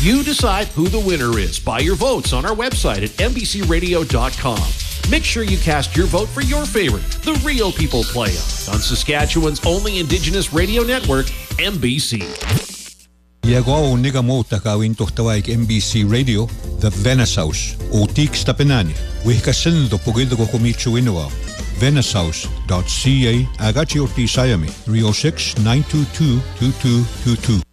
You decide who the winner is. Buy your votes on our website at mbcradio.com. Make sure you cast your vote for your favorite, the Real People Play-On, on Saskatchewan's only Indigenous radio network, MBC. Iagoa nega mota kawin tohtawaik MBC Radio, The Venice House, o Teeks Tapenani. Wihka sendo pogildo komichu inua. Venicehouse.ca Agachi Orti Sayami 306-922-2222.